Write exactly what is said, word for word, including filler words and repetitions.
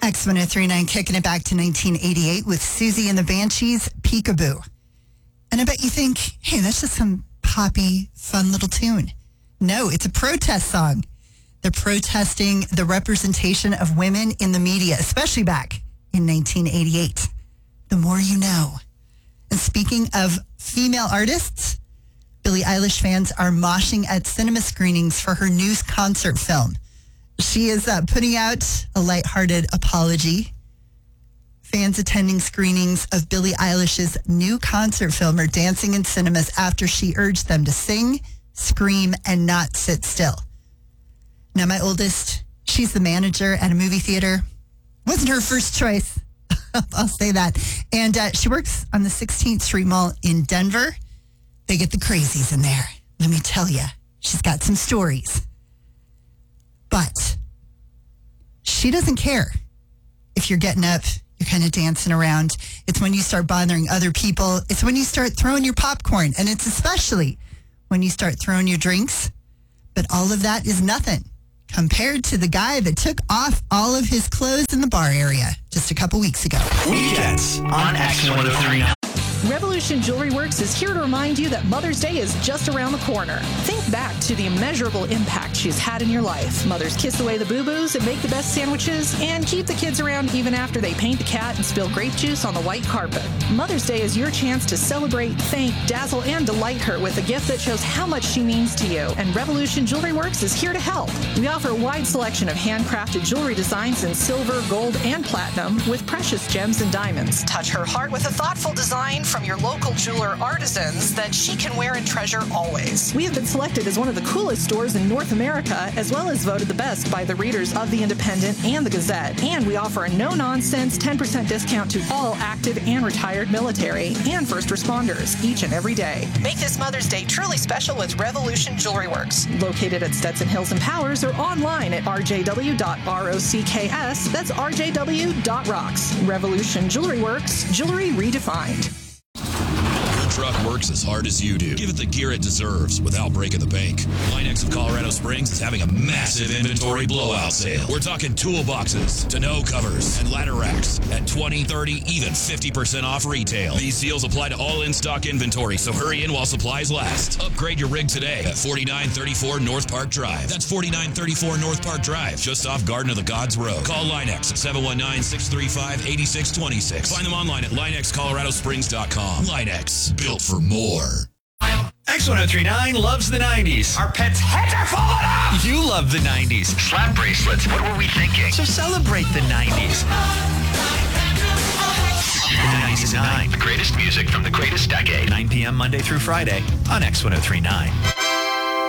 X one oh three point nine kicking it back to nineteen eighty-eight with Susie and the Banshees, Peekaboo. And I bet you think, hey, that's just some poppy, fun little tune. No, it's a protest song. They're protesting the representation of women in the media, especially back in nineteen eighty-eight. The more you know. And speaking of female artists, Billie Eilish fans are moshing at cinema screenings for her new concert film. She is uh, putting out a lighthearted apology. Fans attending screenings of Billie Eilish's new concert film are dancing in cinemas after she urged them to sing, scream, and not sit still. Now, my oldest, she's the manager at a movie theater. Wasn't her first choice. I'll say that. And uh, she works on the sixteenth Street Mall in Denver. They get the crazies in there. Let me tell you, she's got some stories. But she doesn't care if you're getting up, you're kind of dancing around. It's when you start bothering other people. It's when you start throwing your popcorn. And it's especially when you start throwing your drinks. But all of that is nothing compared to the guy that took off all of his clothes in the bar area just a couple weeks ago. Weekends on X one oh three. Revolution Jewelry Works is here to remind you that Mother's Day is just around the corner. Think back to the immeasurable impact she's had in your life. Mothers kiss away the boo-boos and make the best sandwiches and keep the kids around even after they paint the cat and spill grape juice on the white carpet. Mother's Day is your chance to celebrate, thank, dazzle, and delight her with a gift that shows how much she means to you. And Revolution Jewelry Works is here to help. We offer a wide selection of handcrafted jewelry designs in silver, gold, and platinum with precious gems and diamonds. Touch her heart with a thoughtful design from your local jeweler artisans that she can wear and treasure always. We have been selected as one of the coolest stores in North America, as well as voted the best by the readers of The Independent and The Gazette. And we offer a no-nonsense ten percent discount to all active and retired military and first responders each and every day. Make this Mother's Day truly special with Revolution Jewelry Works, located at Stetson Hills and Powers, or online at r j w dot rocks. That's r j w dot rocks. Revolution Jewelry Works, jewelry redefined. Truck works as hard as you do. Give it the gear it deserves without breaking the bank. Linex of Colorado Springs is having a massive inventory blowout sale. We're talking toolboxes, tonneau covers, and ladder racks at twenty, thirty, even fifty percent off retail. These deals apply to all in-stock inventory, so hurry in while supplies last. Upgrade your rig today at forty-nine thirty-four North Park Drive. That's forty-nine thirty-four North Park Drive, just off Garden of the Gods Road. Call Linex at seven one nine, six three five, eight six two six. Find them online at linex colorado springs dot com. Linex, built for more. X one oh three point nine loves the nineties. Our pets' heads are falling off. You love the nineties. Slap bracelets. What were we thinking? So celebrate the nineties. ninety-nine. The greatest music from the greatest decade. nine p.m. Monday through Friday on X one oh three point nine.